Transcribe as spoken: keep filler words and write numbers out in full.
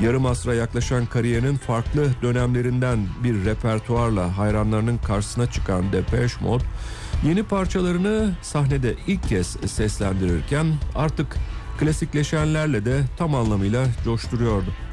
Yarım asra yaklaşan kariyerinin farklı dönemlerinden bir repertuarla hayranlarının karşısına çıkan Depeche Mode, yeni parçalarını sahnede ilk kez seslendirirken artık klasikleşenlerle de tam anlamıyla coşturuyordu.